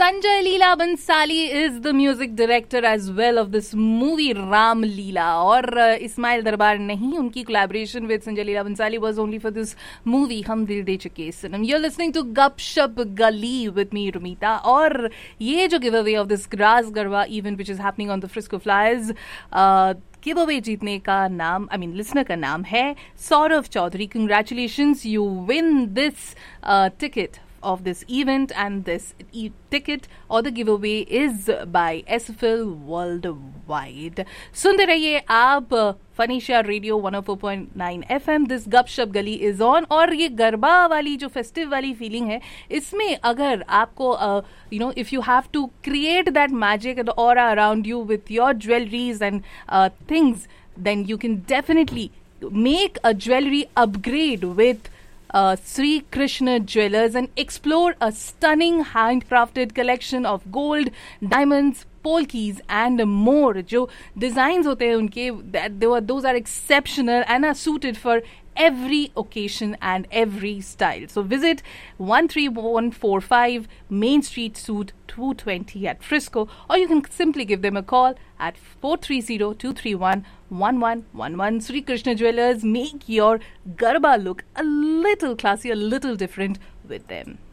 Sanjay Leela Bansali is the music director as well of this movie Ram Leela. और Ismail Darbar नहीं, उनकी collaboration with Sanjay Leela Bansali was only for this movie हम दिल दे चुके सनम. You're listening to Gupshup Gali with me Rumita. और ये जो giveaway of this Ras Garba event which is happening on the Frisco Flyers, give away जीतने का नाम listener का नाम है Saurabh Chaudhary. Congratulations, you win this ticket of this event, and this ticket or the giveaway is by SFL Worldwide. सुनते रहिए आप फनीशिया radio 104.9 FM. This गपशप गली इज ऑन. और ये गरबा वाली जो फेस्टिव वाली फीलिंग है, इसमें अगर आपको if you have to create that magic and aura around you with your jewelleries and things, then you can definitely make a jewellery upgrade with Sri Krishna Jewelers and explore a stunning handcrafted collection of gold, diamonds, polkis and more. जो designs होते हैं उनके, those are exceptional and are suited for every occasion and every style. So visit 13145 Main Street Suite 220 at Frisco, or you can simply give them a call at 430-231-1111. Sri Krishna Jewelers, make your Garba look a little classy, a little different with them.